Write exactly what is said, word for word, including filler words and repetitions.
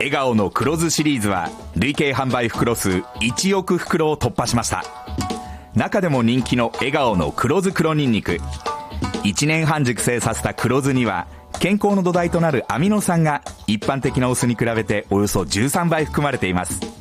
笑顔の黒酢シリーズは累計販売袋数いちおく袋を突破しました。中でも人気の笑顔の黒酢黒ニンニク、いちねんはん熟成させた黒酢には健康の土台となるアミノ酸が一般的なお酢に比べておよそじゅうさんばい含まれています。